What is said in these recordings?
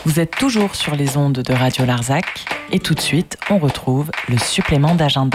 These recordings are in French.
Vous êtes toujours sur les ondes de Radio Larzac et tout de suite, on retrouve le supplément d'agenda.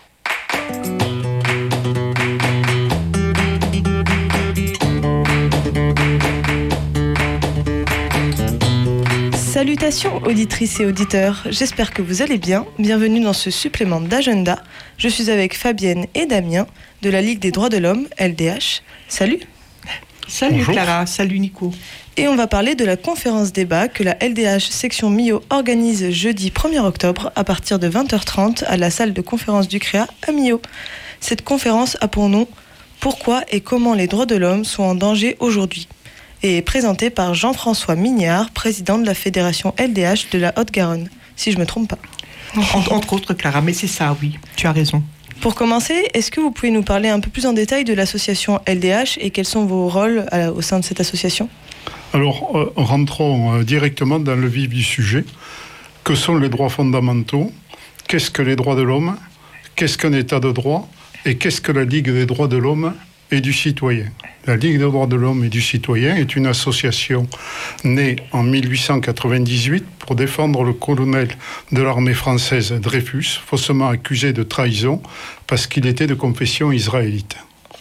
Salutations auditrices et auditeurs, j'espère que vous allez bien. Bienvenue dans ce supplément d'agenda. Je suis avec Fabienne et Damien de la Ligue des droits de l'homme, LDH. Salut. Salut Bonjour. Clara, salut Nico. Et on va parler de la conférence débat que la LDH section Millau organise jeudi 1er octobre à partir de 20h30 à la salle de conférence du CREA à Millau. Cette conférence a pour nom « Pourquoi et comment les droits de l'homme sont en danger aujourd'hui ?» et est présentée par Jean-François Mignard, président de la fédération LDH de la Haute-Garonne, si je ne me trompe pas. Entre autres Clara, mais c'est ça, oui, tu as raison. Pour commencer, est-ce que vous pouvez nous parler un peu plus en détail de l'association LDH et quels sont vos rôles au sein de cette association ? Alors, rentrons directement dans le vif du sujet. Que sont les droits fondamentaux ? Qu'est-ce que les droits de l'homme ? Qu'est-ce qu'un état de droit ? Et qu'est-ce que la Ligue des droits de l'homme et du citoyen ? La Ligue des droits de l'homme et du citoyen est une association née en 1898 pour défendre le colonel de l'armée française Dreyfus, faussement accusé de trahison parce qu'il était de confession israélite.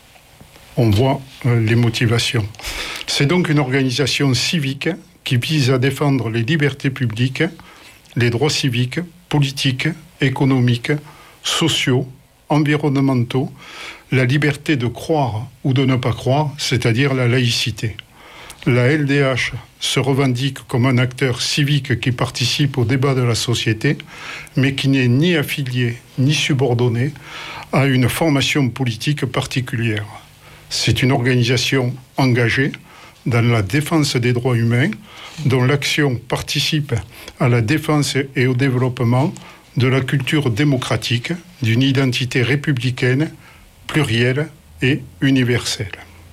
On voit les motivations. C'est donc une organisation civique qui vise à défendre les libertés publiques, les droits civiques, politiques, économiques, sociaux, environnementaux, la liberté de croire ou de ne pas croire, c'est-à-dire la laïcité. La LDH se revendique comme un acteur civique qui participe au débat de la société, mais qui n'est ni affilié ni subordonné à une formation politique particulière. C'est une organisation engagée dans la défense des droits humains, dont l'action participe à la défense et au développement de la culture démocratique, d'une identité républicaine, plurielle et universelle.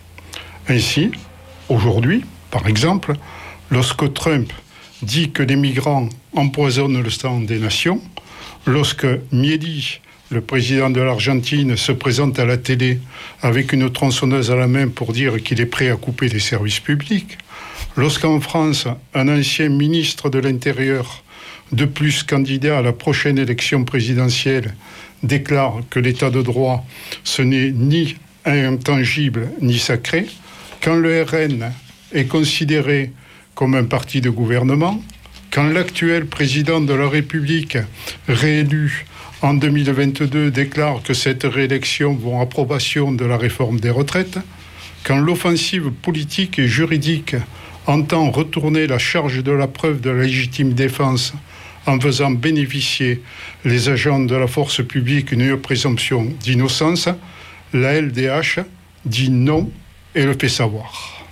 Ainsi, aujourd'hui, par exemple, lorsque Trump dit que les migrants empoisonnent le sang des nations, lorsque Milei, le président de l'Argentine, se présente à la télé avec une tronçonneuse à la main pour dire qu'il est prêt à couper les services publics, lorsqu'en France, un ancien ministre de l'Intérieur, de plus candidat à la prochaine élection présidentielle, déclare que l'état de droit, ce n'est ni intangible ni sacré, quand le RN est considéré comme un parti de gouvernement, quand l'actuel président de la République, réélu en 2022, déclare que cette réélection vaut approbation de la réforme des retraites, quand l'offensive politique et juridique entend retourner la charge de la preuve de la légitime défense en faisant bénéficier les agents de la force publique d'une présomption d'innocence, la LDH dit non et le fait savoir.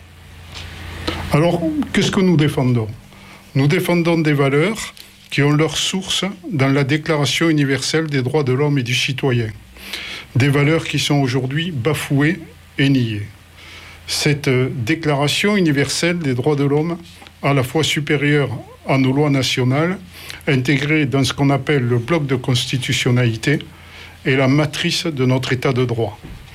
Alors, qu'est-ce que nous défendons ? Nous défendons des valeurs qui ont leur source dans la Déclaration universelle des droits de l'homme et du citoyen. Des valeurs qui sont aujourd'hui bafouées et niées. Cette Déclaration universelle des droits de l'homme, à la fois supérieure à nos lois nationales, intégrée dans ce qu'on appelle le bloc de constitutionnalité, est la matrice de notre état de droit.